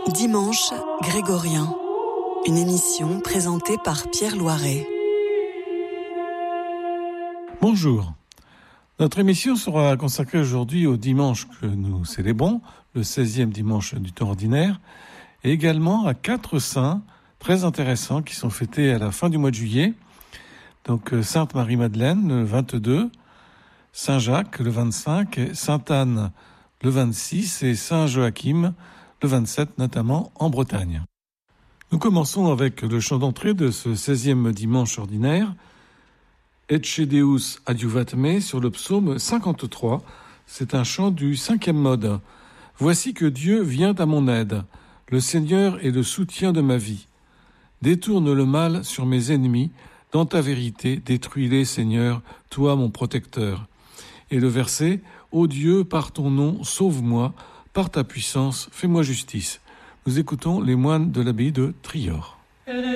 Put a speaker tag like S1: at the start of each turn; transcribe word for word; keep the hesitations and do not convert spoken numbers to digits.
S1: Dimanche grégorien, une émission présentée par Pierre Loiret.
S2: Bonjour. Notre émission sera consacrée aujourd'hui au dimanche que nous célébrons, le seizième dimanche du temps ordinaire, et également à quatre saints très intéressants qui sont fêtés à la fin du mois de juillet. Donc Sainte Marie-Madeleine le vingt-deux, Saint Jacques le vingt-cinq, Sainte Anne le vingt-six et Saint Joachim le vingt-sept, notamment en Bretagne. Nous commençons avec le chant d'entrée de ce seizième dimanche ordinaire, Ecce Deus adiuvat me, sur le psaume cinquante-trois. C'est un chant du cinquième mode. Voici que Dieu vient à mon aide. Le Seigneur est le soutien de ma vie. Détourne le mal sur mes ennemis. Dans ta vérité, détruis-les, Seigneur, toi mon protecteur. Et le verset, ô Dieu, par ton nom, sauve-moi. Par ta puissance, fais-moi justice. Nous écoutons les moines de l'abbaye de Trior.